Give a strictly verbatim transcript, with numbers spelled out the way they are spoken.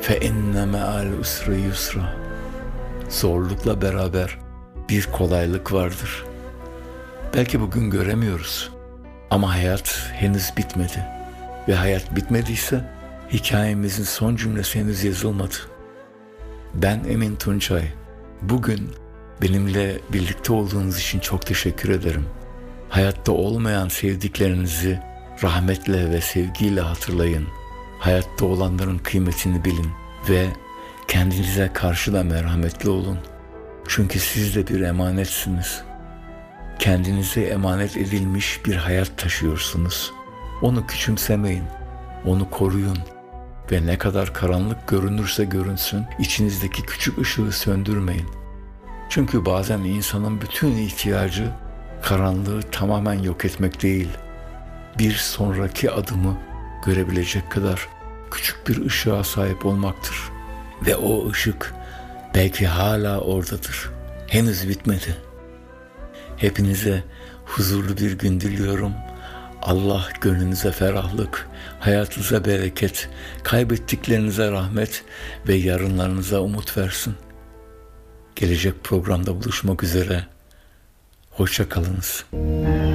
Fe inne me'al usri yusra. Zorlukla beraber bir kolaylık vardır. Belki bugün göremiyoruz ama hayat henüz bitmedi. Ve hayat bitmediyse hikayemizin son cümlesi henüz yazılmadı. Ben Emin Tunçay. Bugün benimle birlikte olduğunuz için çok teşekkür ederim. Hayatta olmayan sevdiklerinizi rahmetle ve sevgiyle hatırlayın. Hayatta olanların kıymetini bilin ve kendinize karşı da merhametli olun. Çünkü siz de bir emanetsiniz. Kendinize emanet edilmiş bir hayat taşıyorsunuz. Onu küçümsemeyin, onu koruyun ve ne kadar karanlık görünürse görünsün, içinizdeki küçük ışığı söndürmeyin. Çünkü bazen insanın bütün ihtiyacı karanlığı tamamen yok etmek değil, bir sonraki adımı görebilecek kadar küçük bir ışığa sahip olmaktır. Ve o ışık belki hala oradadır. Henüz bitmedi. Hepinize huzurlu bir gün diliyorum. Allah gönlünüze ferahlık, hayatınıza bereket, kaybettiklerinize rahmet ve yarınlarınıza umut versin. Gelecek programda buluşmak üzere. Hoşça kalınız.